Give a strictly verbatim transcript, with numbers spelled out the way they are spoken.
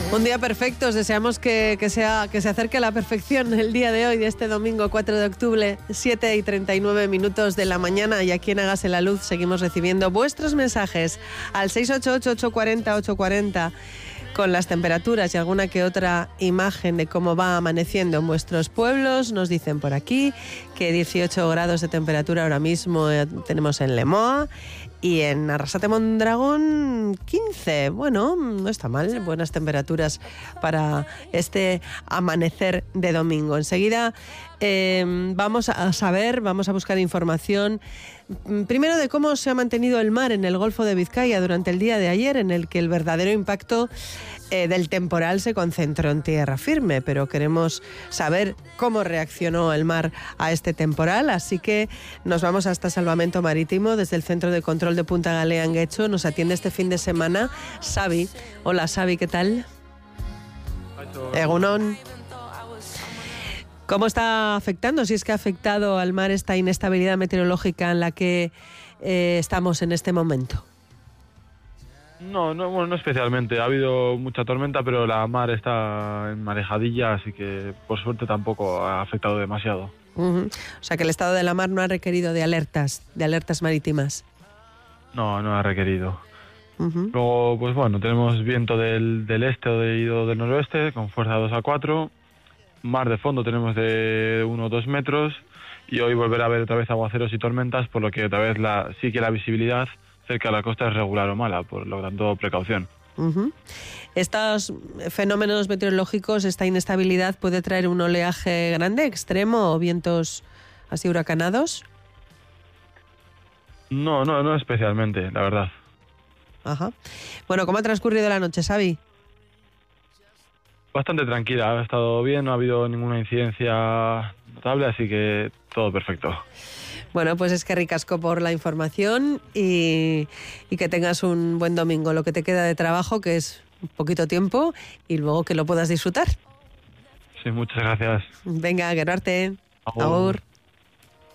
Un día perfecto, os deseamos que, que, sea, que se acerque a la perfección el día de hoy, de este domingo cuatro de octubre, siete y treinta y nueve minutos de la mañana, y aquí en Hágase la Luz seguimos recibiendo vuestros mensajes al seis ocho ocho, ocho cuatro cero, ocho cuatro cero con las temperaturas y alguna que otra imagen de cómo va amaneciendo en vuestros pueblos. Nos dicen por aquí que dieciocho grados de temperatura ahora mismo eh, tenemos en Lemoa. Y en Arrasate Mondragón, quince. Bueno, no está mal. Buenas temperaturas para este amanecer de domingo. Enseguida eh, vamos a saber, vamos a buscar información. Primero de cómo se ha mantenido el mar en el Golfo de Vizcaya durante el día de ayer, en el que el verdadero impacto eh, del temporal se concentró en tierra firme. Pero queremos saber cómo reaccionó el mar a este temporal. Así que nos vamos hasta Salvamento Marítimo desde el Centro de Control de Punta Galea en Guecho. Nos atiende este fin de semana Xavi. Hola Xavi, ¿qué tal? Egunon. ¿Cómo está afectando, si es que ha afectado al mar esta inestabilidad meteorológica en la que eh, estamos en este momento? No, no, bueno, no especialmente. Ha habido mucha tormenta, pero la mar está en marejadilla, así que por suerte tampoco ha afectado demasiado. Uh-huh. O sea que el estado de la mar no ha requerido de alertas, de alertas marítimas. No, no ha requerido. Uh-huh. Luego, pues bueno, tenemos viento del, del este o de, del noroeste con fuerza dos a cuatro. Mar de fondo tenemos de uno o dos metros. Y hoy volverá a haber otra vez aguaceros y tormentas, por lo que otra vez la, sí que la visibilidad cerca de la costa es regular o mala, por lo tanto, precaución. Uh-huh. Estos fenómenos meteorológicos, esta inestabilidad, ¿puede traer un oleaje grande, extremo o vientos así huracanados? No, no, no especialmente, la verdad. Ajá. Bueno, ¿cómo ha transcurrido la noche, Xavi? Bastante tranquila, ha estado bien, no ha habido ninguna incidencia notable, así que todo perfecto. Bueno, pues es que ricasco por la información y, y que tengas un buen domingo, lo que te queda de trabajo, que es un poquito tiempo, y luego que lo puedas disfrutar. Sí, muchas gracias. Venga, Gerarte. Agur. Agur.